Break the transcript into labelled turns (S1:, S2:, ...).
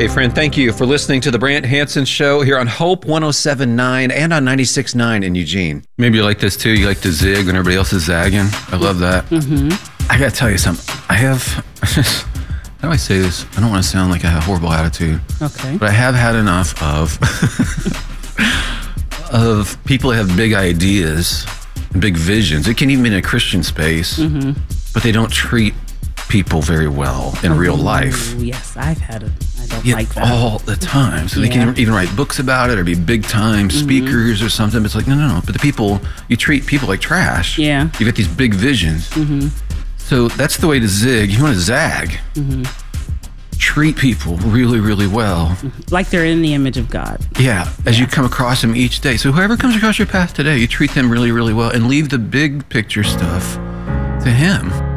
S1: Hey, friend, thank you for listening to the Brant Hansen Show here on Hope 107.9 and on 96.9 in Eugene. Maybe you like this too. You like to zig when everybody else is zagging. I love that. I got to tell you something. How do I say this? I don't want to sound like I have a horrible attitude.
S2: Okay.
S1: But I have had enough of people that have big ideas, big visions. It can even be in a Christian space, but they don't treat people very well in real life.
S2: Yes, I've had it. I don't like that.
S1: All the time. So they can even write books about it or be big time speakers or something. But it's like, no. But you treat people like trash.
S2: Yeah.
S1: You get these big visions. So that's the way to zig. You want to zag. Treat people really, really well.
S2: Like they're in the image of God.
S1: Yeah, as you come across them each day. So whoever comes across your path today, you treat them really, really well and leave the big picture stuff to Him.